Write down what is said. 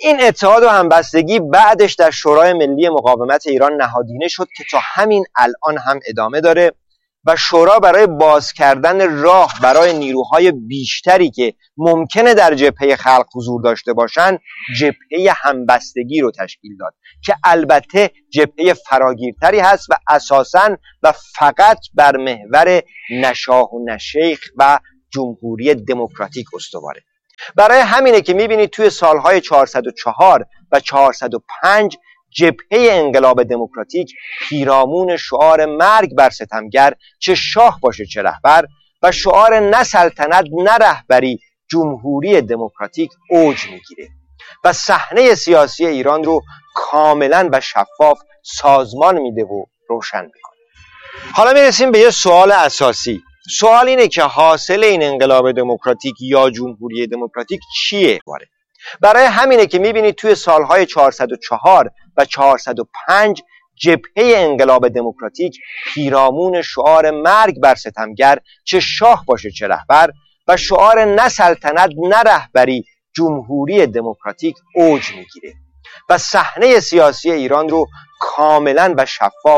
این اتحاد و همبستگی بعدش در شورای ملی مقاومت ایران نهادینه شد که تا همین الان هم ادامه داره و شورا برای باز کردن راه برای نیروهای بیشتری که ممکنه در جبهه خلق حضور داشته باشن جبهه همبستگی رو تشکیل داد که البته جبهه فراگیرتری هست و اساساً و فقط بر محور نشاه و نشیخ و جمهوری دموکراتیک استواره. برای همینه که میبینید توی سالهای 404 و 405 جبهه انقلاب دموکراتیک پیرامون شعار مرگ بر ستمگر، چه شاه باشه چه رهبر، و شعار نه سلطنت نه رهبری، جمهوری دموکراتیک اوج میگیره و صحنه سیاسی ایران رو کاملا و شفاف سازمان میده و روشن میکنه. حالا میرسیم به یه سوال اساسی. سوال اینه که حاصل این انقلاب دموکراتیک یا جمهوری دموکراتیک چیه؟ برای همینه که میبینید توی سالهای 404 و 405 جبهه انقلاب دموکراتیک پیرامون شعار مرگ بر ستمگر، چه شاه باشه چه رهبر، و شعار نه سلطنت نه رهبری، جمهوری دموکراتیک اوج میگیره و صحنه سیاسی ایران رو کاملا و شفاف